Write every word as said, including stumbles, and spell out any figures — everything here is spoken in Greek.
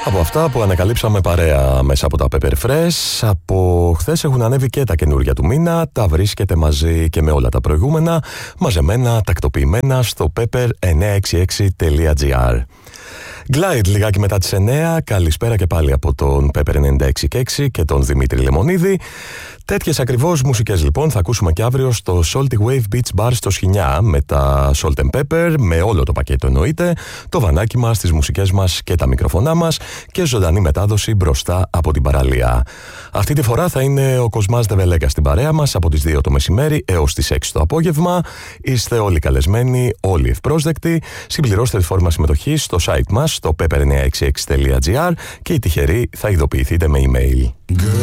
Από αυτά που ανακαλύψαμε παρέα μέσα από τα Pepper Fresh, από χθες έχουν ανέβει και τα καινούργια του μήνα. Τα βρίσκεται μαζί και με όλα τα προηγούμενα, μαζεμένα, τακτοποιημένα στο pepper εννιακόσια εξήντα έξι τελεία gr. Glide λιγάκι μετά τις εννέα. Καλησπέρα και πάλι από τον Pepper ενενήντα έξι και έξι και τον Δημήτρη Λεμονίδη. Τέτοιες ακριβώς μουσικές λοιπόν θα ακούσουμε και αύριο στο Salty Wave Beach Bar στο Σχοινιά, με τα Salt and Pepper, με όλο το πακέτο εννοείται, το βανάκι μας, τις μουσικές μας και τα μικροφωνά μας και ζωντανή μετάδοση μπροστά από την παραλία. Αυτή τη φορά θα είναι ο Κοσμάς Δεβελέγκα στην παρέα μας από τις δύο το μεσημέρι έως τις έξι το απόγευμα. Είστε όλοι καλεσμένοι, όλοι ευπρόσδεκτοι. Συμπληρώστε τη φόρμα συμμετοχής στο site μας, στο pepper εννιακόσια εξήντα έξι τελεία gr, και οι τυχεροί θα ειδοποιηθείτε με email.